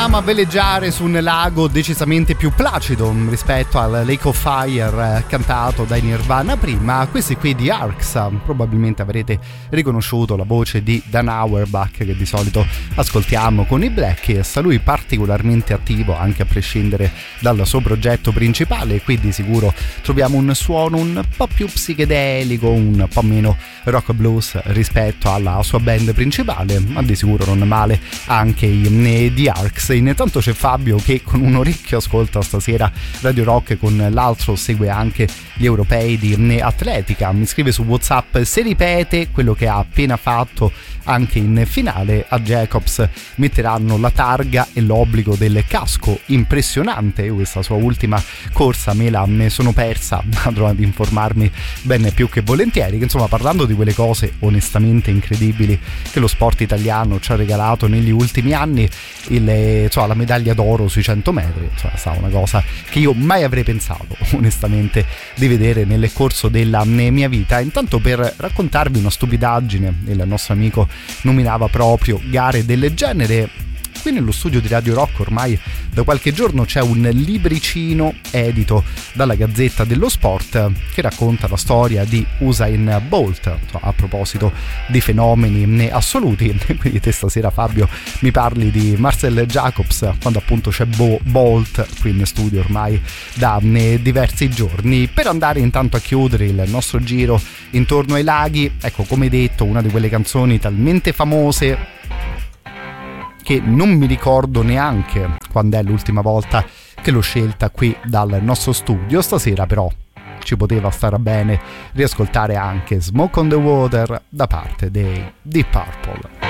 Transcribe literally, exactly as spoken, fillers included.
andiamo a veleggiare su un lago decisamente più placido rispetto al Lake of Fire cantato dai Nirvana prima. Questi qui di Arcs, probabilmente avrete riconosciuto la voce di Dan Auerbach che di solito ascoltiamo con i Black Keys, lui particolarmente attivo anche a prescindere dal suo progetto principale. Qui di sicuro troviamo un suono un po' più psichedelico, un po' meno rock blues rispetto alla sua band principale, ma di sicuro non male anche i di Arcs. Intanto c'è Fabio che con un orecchio ascolta stasera Radio Rock, con l'altro segue anche gli europei di atletica. Mi scrive su WhatsApp: se ripete quello che ha appena fatto anche in finale, a Jacobs metteranno la targa e l'obbligo del casco. Impressionante. Io questa sua ultima corsa me la ne sono persa, andrò ad informarmi ben più che volentieri. Che insomma, parlando di quelle cose onestamente incredibili che lo sport italiano ci ha regalato negli ultimi anni, il, insomma, la medaglia d'oro sui cento metri, insomma, è stata una cosa che io mai avrei pensato onestamente di vedere nel corso della mia vita. Intanto, per raccontarvi una stupidaggine, il nostro amico nominava proprio gare del genere. Qui nello studio di Radio Rock ormai da qualche giorno c'è un libricino edito dalla Gazzetta dello Sport che racconta la storia di Usain Bolt, a proposito di fenomeni assoluti. Quindi te stasera, Fabio, mi parli di Marcel Jacobs quando appunto c'è Bo- Bolt qui in studio ormai da diversi giorni. Per andare intanto a chiudere il nostro giro intorno ai laghi, ecco, come detto, una di quelle canzoni talmente famose che non mi ricordo neanche quando è l'ultima volta che l'ho scelta qui dal nostro studio. Stasera però ci poteva stare bene riascoltare anche Smoke on the Water da parte dei Deep Purple.